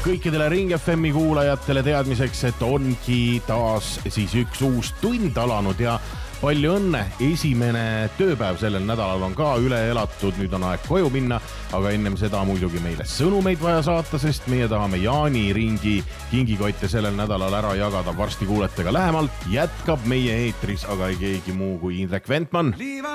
kõikidele Ring FM-i kuulajatele teadmiseks, et ongi taas siis üks uus tund alanud ja palju õnne. Esimene tööpäev sellel nädalal on ka üle elatud, nüüd on aeg koju minna, aga ennem seda muidugi meile sõnumeid vaja saata, sest meie tahame Jaani ringi kingikotte sellel nädalal ära jagada. Varsti kuulete ka lähemalt, jätkab meie eetris aga ei keegi muu kui Indrek Ventman.